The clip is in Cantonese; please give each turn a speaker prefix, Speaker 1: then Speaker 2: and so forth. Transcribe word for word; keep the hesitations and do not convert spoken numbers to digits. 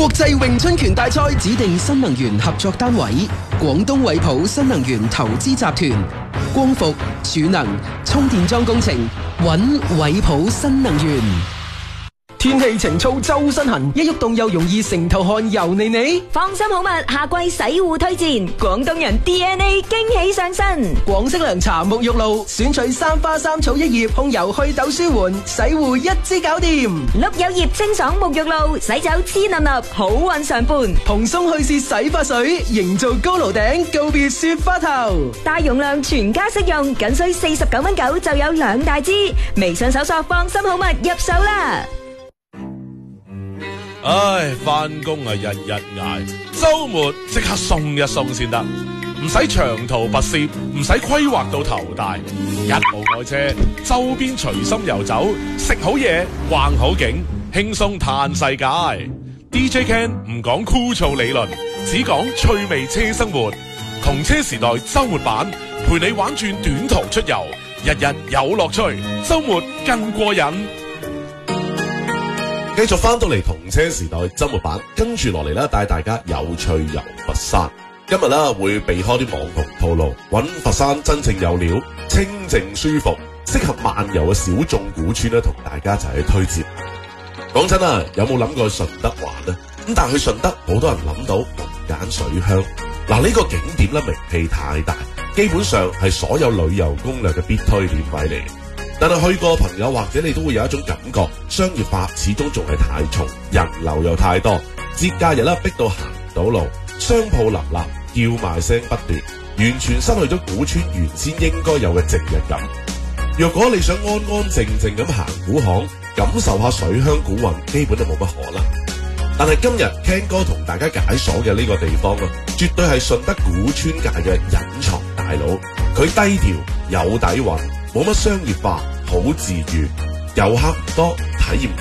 Speaker 1: 國際詠春拳大賽指定新能源合作單位：廣東惠普新能源投資集團。光伏、儲能、充電樁工程，揾惠普新能源。天氣晴燥周身痕，一喐動又容易成頭汗油膩膩。
Speaker 2: 放心好物，夏季洗護推薦，廣東人 D N A 驚喜上身。
Speaker 1: 廣式涼茶沐浴露，選取三花三草一葉，控油祛痘舒緩，洗護一支搞掂。
Speaker 2: 綠柚葉清爽沐浴露，洗走黐粒粒，好運常伴。
Speaker 1: 蓬鬆去屑洗髮水，營造高樓頂，告別雪花頭。
Speaker 2: 大容量全家適用，僅需四十九蚊九就有兩大支。微信搜索放心好物入手啦。
Speaker 3: 唉，翻工啊，日日挨，周末即刻鬆一鬆先得，唔使長途跋涉，唔使規劃到頭大，一部愛車，周邊隨心遊走，食好嘢，逛好景，輕鬆嘆世界。D J Ken 唔講枯燥理論，只講趣味車生活，同車時代周末版，陪你玩轉短途出遊，日日有樂趣，周末更過癮。
Speaker 4: 繼續翻到嚟同車時代周末版，跟住落嚟咧，帶大家有趣遊佛山。今日咧會避開啲網紅套路，揾佛山真正有料、清靜舒服、適合漫遊嘅小眾古村咧，同大家一齊去推薦。講真啊，有冇諗過去順德玩呢？咁但係去順德，好多人諗到龍澗水鄉。嗱，呢個景點咧名氣太大，基本上係所有旅遊攻略嘅必推點位嚟。但係去過朋友或者你都會有一種感覺，商業化始終仲係太重，人流又太多，節假日啦逼到行唔到路，商鋪林立，叫賣聲不斷，完全失去咗古村原先應該有嘅靜日感。若果你想安安靜靜咁行古巷，感受下水鄉古韻，基本都冇乜可能。但係今日 Ken 哥同大家解鎖嘅呢個地方啊，絕對係順德古村界嘅隱藏大佬。佢低調有底蘊，冇乜商業化，好治愈，遊客唔多，體驗